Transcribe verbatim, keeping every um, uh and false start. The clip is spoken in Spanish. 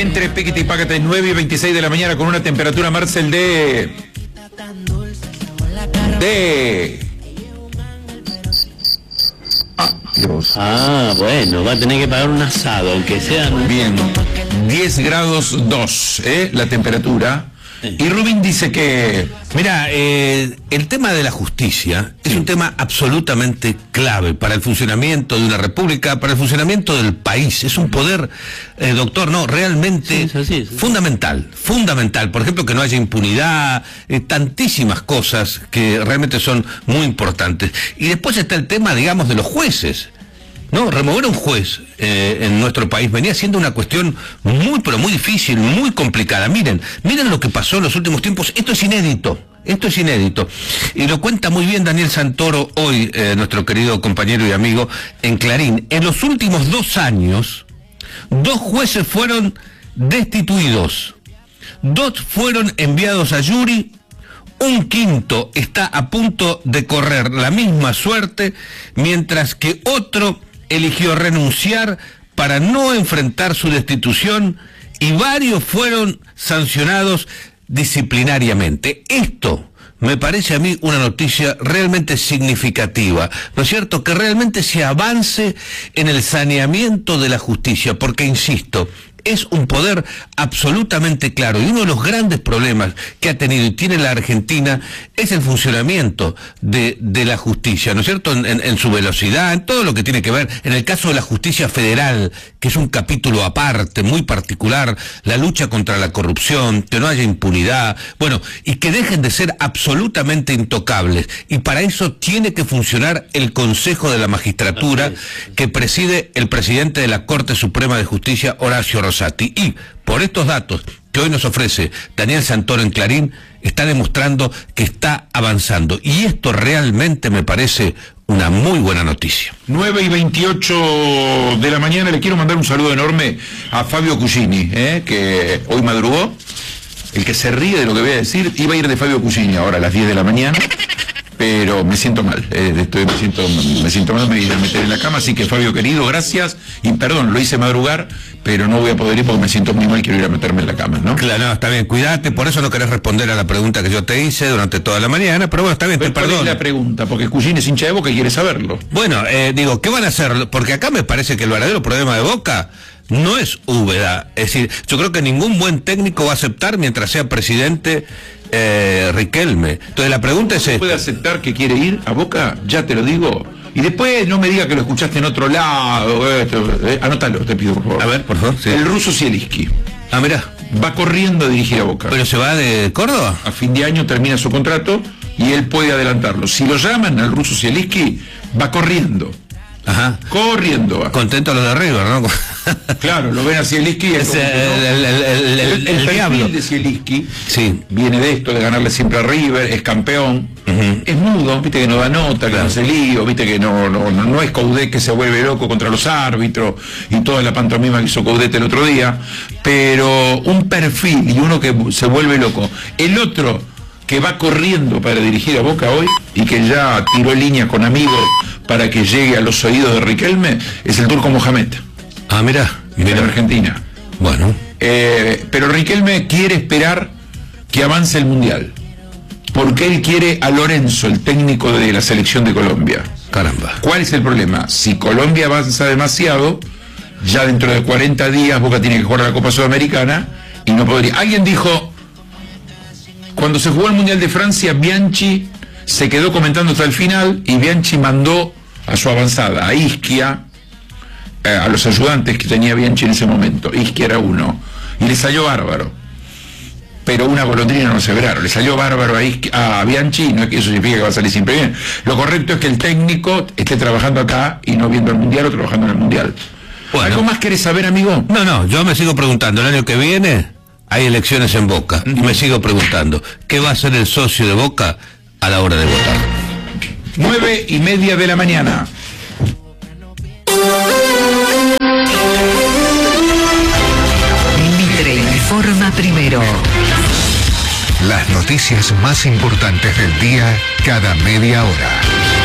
Entre Piquete y Pácate, nueve y veintiséis de la mañana, con una temperatura, Marcel, de... De... Ah, Dios. Ah, bueno, va a tener que pagar un asado, aunque sea... Bien, diez grados dos, ¿eh? La temperatura. Y Rubín dice que... Mira, eh, el tema de la justicia sí. es un tema absolutamente clave para el funcionamiento de una república, para el funcionamiento del país. Es un poder, eh, doctor, no, realmente sí, sí, sí. fundamental, fundamental. Por ejemplo, que no haya impunidad, eh, tantísimas cosas que realmente son muy importantes. Y después está el tema, digamos, de los jueces. No, remover a un juez eh, en nuestro país venía siendo una cuestión muy, pero muy difícil, muy complicada. Miren, miren lo que pasó en los últimos tiempos. Esto es inédito, esto es inédito. Y lo cuenta muy bien Daniel Santoro hoy, eh, nuestro querido compañero y amigo, en Clarín. En los últimos dos años, dos jueces fueron destituidos, dos fueron enviados a Yuri, un quinto está a punto de correr la misma suerte, mientras que otro eligió renunciar para no enfrentar su destitución, y varios fueron sancionados disciplinariamente. Esto me parece a mí una noticia realmente significativa, ¿no es cierto? Que realmente se avance en el saneamiento de la justicia, porque, insisto, es un poder absolutamente claro, y uno de los grandes problemas que ha tenido y tiene la Argentina es el funcionamiento de, de la justicia, ¿no es cierto? En, en, en su velocidad, en todo lo que tiene que ver, en el caso de la justicia federal, que es un capítulo aparte, muy particular, la lucha contra la corrupción, que no haya impunidad, bueno, y que dejen de ser absolutamente intocables, y para eso tiene que funcionar el Consejo de la Magistratura, que preside el presidente de la Corte Suprema de Justicia, Horacio Rosati. Y por estos datos que hoy nos ofrece Daniel Santoro en Clarín, está demostrando que está avanzando. Y esto realmente me parece una muy buena noticia. nueve y veintiocho de la mañana, le quiero mandar un saludo enorme a Fabio Cugini, ¿eh? que hoy madrugó. El que se ríe de lo que voy a decir, iba a ir de Fabio Cugini ahora a las diez de la mañana, pero me siento mal, eh, estoy, me siento me siento mal, me voy a meter en la cama, así que Fabio querido, gracias, y perdón, lo hice madrugar, pero no voy a poder ir porque me siento muy mal, quiero ir a meterme en la cama, ¿no? Claro, no, está bien, cuídate, por eso no querés responder a la pregunta que yo te hice durante toda la mañana, pero bueno, está bien, pero te perdono. ¿Cuál es la pregunta? Porque Cugini es hincha de Boca y quiere saberlo. Bueno, eh, digo, ¿qué van a hacer? Porque acá me parece que el verdadero problema de Boca no es Úbeda, es decir, yo creo que ningún buen técnico va a aceptar mientras sea presidente eh, Riquelme. Entonces la pregunta es esta. ¿Puede aceptar que quiere ir a Boca? Ya te lo digo. Y después no me diga que lo escuchaste en otro lado. Esto, eh, anótalo, te pido, por favor. A ver, por favor. Sí. El ruso Zielinski. Ah, mira. Va corriendo a dirigir a Boca. ¿Pero se va de Córdoba? A fin de año termina su contrato y él puede adelantarlo. Si lo llaman al ruso Zielinski, va corriendo. Ajá. Corriendo va. Contento los de River, ¿no? Claro, lo ven a Zielinski y es como que, ¿no? el, el, el, el, el, el perfil de Zielinski sí. viene de esto, de ganarle siempre a River, es campeón, uh-huh. es mudo, viste que no da nota, que claro. no hace lío, viste que no, no, no, no es Coudet que se vuelve loco contra los árbitros y toda la pantomima que hizo Coudet el otro día, pero un perfil y uno que se vuelve loco. El otro que va corriendo para dirigir a Boca hoy y que ya tiró línea con amigos para que llegue a los oídos de Riquelme es el turco Mohamed. Ah, mira, mira. En Argentina. Bueno. Eh, pero Riquelme quiere esperar que avance el Mundial, porque él quiere a Lorenzo, el técnico de la selección de Colombia. Caramba. ¿Cuál es el problema? Si Colombia avanza demasiado, ya dentro de cuarenta días Boca tiene que jugar a la Copa Sudamericana y no podría. Alguien dijo, cuando se jugó el Mundial de Francia, Bianchi se quedó comentando hasta el final y Bianchi mandó a su avanzada, a Ischia, eh, a los ayudantes que tenía Bianchi en ese momento. Ischia era uno, y le salió bárbaro. Pero una golondrina no se verá, le salió bárbaro a, Ischia, a Bianchi, no es que eso significa que va a salir siempre bien. Lo correcto es que el técnico esté trabajando acá y no viendo el Mundial o trabajando en el Mundial. Bueno. ¿Algo más querés saber, amigo? No, no, yo me sigo preguntando, el año que viene hay elecciones en Boca, y me sigo preguntando, ¿qué va a hacer el socio de Boca a la hora de votar? Nueve y media de la mañana. Mitre informa primero. Las noticias más importantes del día cada media hora.